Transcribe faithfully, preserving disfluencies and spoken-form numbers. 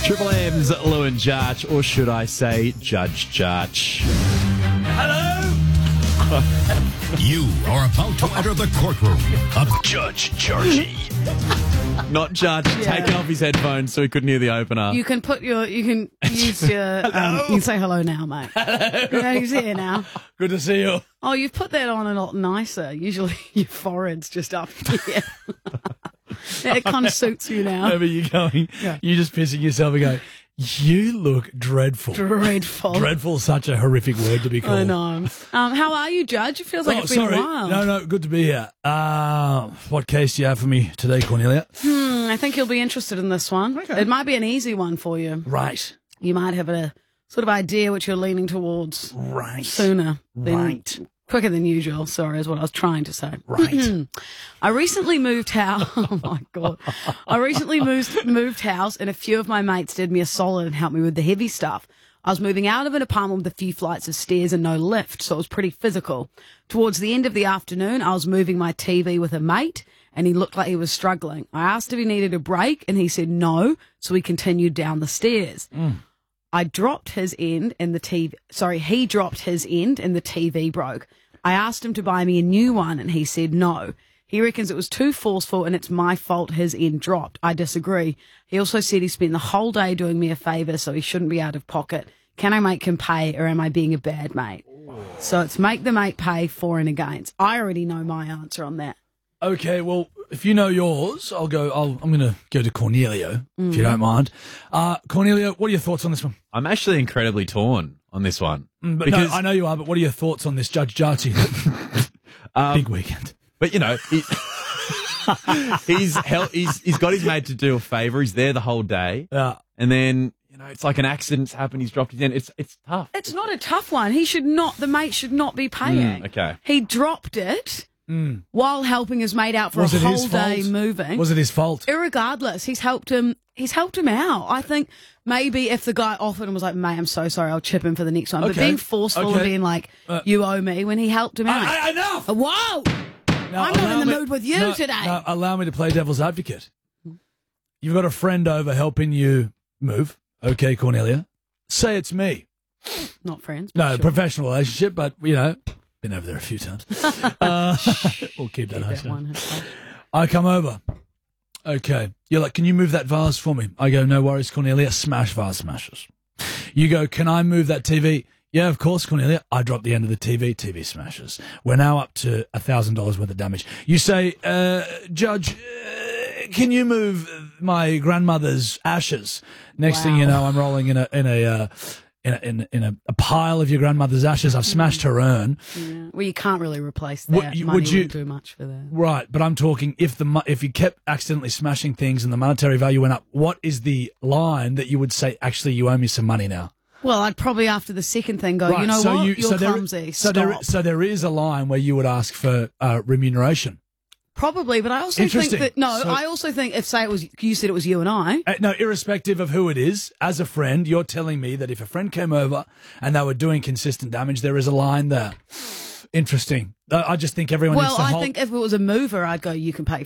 Triple M's Lou and Jarch, or should I say Judge Jarch. Hello? You are about to enter the courtroom of Judge Jarchy. Not Judge, Yeah. taking off his headphones so he couldn't hear the opener. You can put your, you can use your, um, you can say hello now, mate. Yeah, he's here now. Good to see you. Oh, you've put that on a lot nicer. Usually your forehead's just up here. It kind of suits you now. Wherever you're going, Yeah. you're just pissing yourself and going, you look dreadful. Dreadful. Dreadful is such a horrific word to be called. I know. Um, how are you, Judge? It feels like Oh, it's been sorry. a while. No, no, good to be here. Uh, what case do you have for me today, Cornelia? Hmm, I think you'll be interested in this one. Okay. It might be an easy one for you. Right. You might have a sort of idea which you're leaning towards Right. sooner than Right. quicker than usual. Sorry, is what I was trying to say. Right. I recently moved house. Oh my god! I recently moved moved house, and a few of my mates did me a solid and helped me with the heavy stuff. I was moving out of an apartment with a few flights of stairs and no lift, so it was pretty physical. Towards the end of the afternoon, I was moving my T V with a mate, and he looked like he was struggling. I asked if he needed a break, and he said no, so we continued down the stairs. I dropped his end and the T V, sorry, he dropped his end and the T V broke. I asked him to buy me a new one and he said no. He reckons it was too forceful and it's my fault his end dropped. I disagree. He also said he spent the whole day doing me a favour, so he shouldn't be out of pocket. Can I make him pay, or am I being a bad mate? So it's make the mate pay for and against. I already know my answer on that. Okay, well, if you know yours, I'll go. I'll, I'm going to go to Cornelio, if you don't mind. Uh, Cornelio, what are your thoughts on this one? I'm actually incredibly torn on this one. Mm, But because, no, I know you are, but what are your thoughts on this Judge Jarchy? um, Big weekend. But, you know, he, he's, hel- he's he's got his mate to do a favour. He's there the whole day. Yeah. And then, you know, it's like an accident's happened. He's dropped his end. It's, it's tough. It's not a tough one. He should not, the mate should not be paying. Mm, okay. He dropped it while helping his mate out for Was a it whole his day fault? moving. Was it his fault? Irregardless, he's helped him. He's helped him out. I think maybe if the guy offered and was like, "Mate, I'm so sorry, I'll chip in for the next one," but Okay. being forceful and Okay. being like, Uh, "You owe me," when he helped him out. I, I, enough! Uh, Whoa! No, I'm not allow in the me- mood with you no, today. No, allow me to play devil's advocate. You've got a friend over helping you move. Okay, Cornelia. Say it's me. Not friends. but No, sure. professional relationship, but, you know, been over there a few times. uh, we'll keep that Keep hush. that one. It's I come over. Okay. You're like, can you move that vase for me? I go, no worries, Cornelia. Smash vase smashes. You go, can I move that T V? Yeah, of course, Cornelia. I drop the end of the T V. T V smashes. We're now up to a thousand dollars worth of damage. You say, uh, Judge, uh, can you move my grandmother's ashes? Next thing you Wow. know, I'm rolling in a in a uh, in a, in, a, in a, a pile of your grandmother's ashes. I've smashed her urn. Yeah. Well, you can't really replace that. Would you- Money would you- wouldn't do much for that. Right, but I'm talking if the mo- if you kept accidentally smashing things and the monetary value went up, what is the line that you would say, actually, you owe me some money now? Well, I'd probably after the second thing go, Right, you know so what? you- You're so there- clumsy. So Stop. there, so there is a line where you would ask for uh, remuneration. Probably, but I also think Interesting. that no. So- I also think if say it was you said it was you and I. Uh, no, irrespective of who it is, as a friend, you're telling me that if a friend came over and they were doing consistent damage, there is a line there. Interesting. Uh, I just think everyone needs Well, to I hold. think if it was a mover, I'd go. You can pay